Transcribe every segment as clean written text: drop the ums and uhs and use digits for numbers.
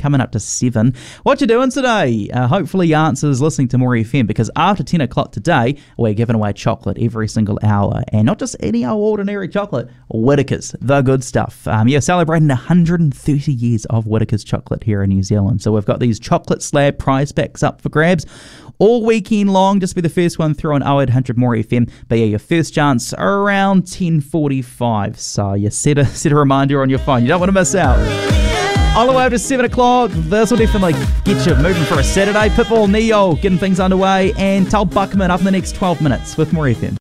coming up to 7. What you doing today? Hopefully your answer is listening to More FM, because after 10 o'clock today, we're giving away chocolate every single hour. And not just any old ordinary chocolate, Whittaker's, the good stuff. Celebrating 130 years of Whittaker's chocolate here in New Zealand. So we've got these chocolate slab prize packs up for grabs all weekend long. Just be the first one through on 0800 More FM. But yeah, your first chance around 10:45. So you set a reminder on your phone. You don't want to miss out. All the way up to 7 o'clock. This will definitely get you moving for a Saturday. Pitbull, Neo getting things underway, and Tal Buckman up in the next 12 minutes with More FM.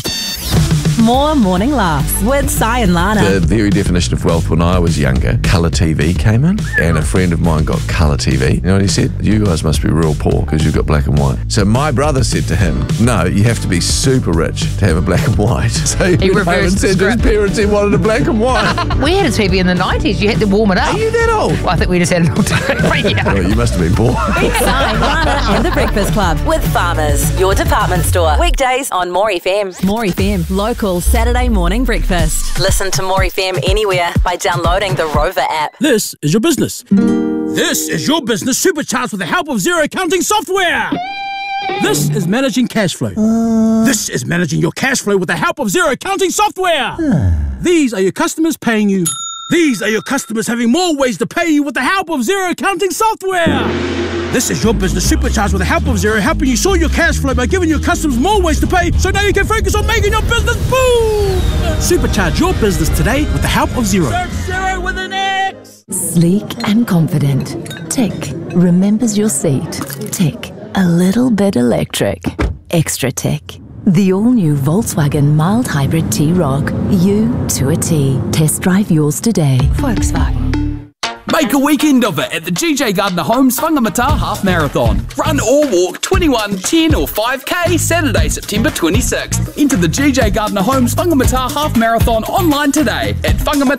More morning laughs with Si and Lana. The very definition of wealth when I was younger, colour TV came in, and a friend of mine got colour TV. You know what he said? You guys must be real poor because you've got black and white. So my brother said to him, no, you have to be super rich to have a black and white. So he went home and said to his parents he wanted a black and white. We had a TV in the 90s. You had to warm it up. Are you that old? Well, I think we just had an old TV. Yeah. Well, you must have been poor. Si, Lana and the Breakfast Club with Farmers, your department store. Weekdays on More FM. More FM, local Saturday morning breakfast. Listen to More FM anywhere by downloading the Rover app. This is your business. This is your business supercharged with the help of Xero accounting software. This is managing cash flow. This is managing your cash flow with the help of Xero accounting software. These are your customers paying you. These are your customers having more ways to pay you with the help of Xero accounting software. This is your business supercharged with the help of Xero, helping you sort your cash flow by giving your customers more ways to pay, so now you can focus on making your business boom! Supercharge your business today with the help of Xero. Search Xero with an X! Sleek and confident. Tick. Remembers your seat. Tick. A little bit electric. Extra tick. The all-new Volkswagen mild hybrid T-Roc. You to a T. Test drive yours today. Volkswagen. Make a weekend of it at the GJ Gardner Homes Whangamata Half Marathon. Run or walk 21, 10 or 5k Saturday, September 26th. Enter the GJ Gardner Homes Whangamata Half Marathon online today at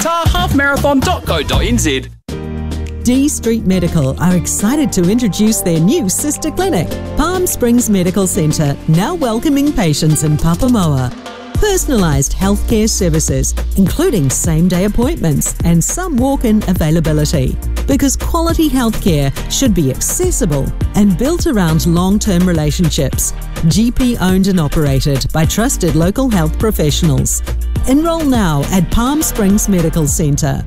whangamatarhalfmarathon.co.nz. D Street Medical are excited to introduce their new sister clinic, Palm Springs Medical Centre, now welcoming patients in Papamoa. Personalised healthcare services, including same-day appointments and some walk-in availability. Because quality healthcare should be accessible and built around long-term relationships. GP owned and operated by trusted local health professionals. Enroll now at Palm Springs Medical Centre.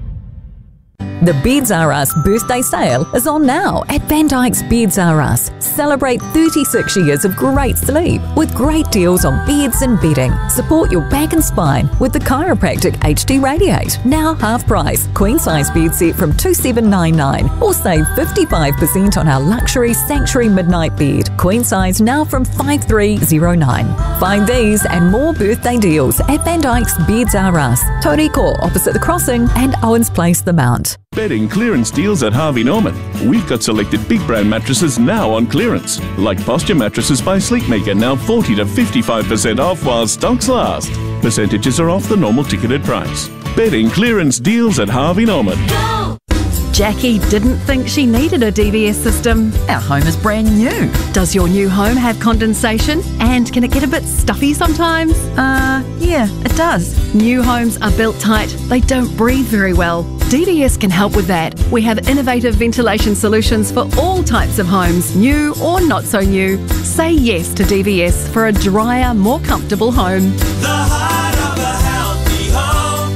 The Beds R Us birthday sale is on now at Van Dyke's Beds R Us. Celebrate 36 years of great sleep with great deals on beds and bedding. Support your back and spine with the Chiropractic HD Radiate. Now half price. Queen size bed set from $2,799 or save 55% on our luxury Sanctuary Midnight Bed. Queen size now from $5,309. Find these and more birthday deals at Van Dyke's Beds R Us. Toriko opposite the crossing and Owens Place the Mount. Bedding clearance deals at Harvey Norman. We've got selected big brand mattresses now on clearance, like Posture Mattresses by Sleepmaker, now 40 to 55% off while stocks last. Percentages are off the normal ticketed price. Bedding clearance deals at Harvey Norman. Jackie didn't think she needed a DVS system. Our home is brand new. Does your new home have condensation? And can it get a bit stuffy sometimes? Yeah, it does. New homes are built tight. They don't breathe very well. DVS can help with that. We have innovative ventilation solutions for all types of homes, new or not so new. Say yes to DVS for a drier, more comfortable home. The heart of a healthy home,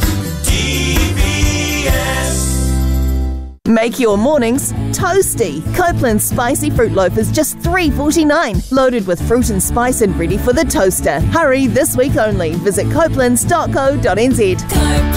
DVS. Make your mornings toasty. Copeland's spicy fruit loaf is just $3.49, loaded with fruit and spice and ready for the toaster. Hurry, this week only. Visit copelands.co.nz.